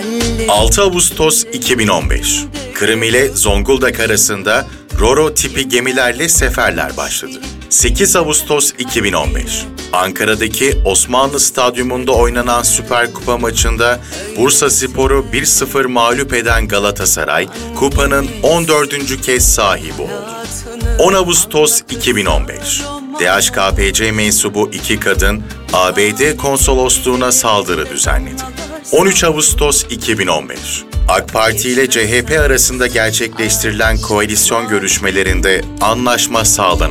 6 Ağustos 2015. Kırım ile Zonguldak arasında Ro-Ro tipi gemilerle seferler başladı. 8 Ağustos 2015. Ankara'daki Osmanlı Stadyumunda oynanan Süper Kupa maçında Bursaspor'u 1-0 mağlup eden Galatasaray, kupanın 14. kez sahibi oldu. 10 Ağustos 2015. DHKPC mensubu 2 kadın, ABD konsolosluğuna saldırı düzenledi. 13 Ağustos 2015. AK Parti ile CHP arasında gerçekleştirilen koalisyon görüşmelerinde anlaşma sağlanamadı.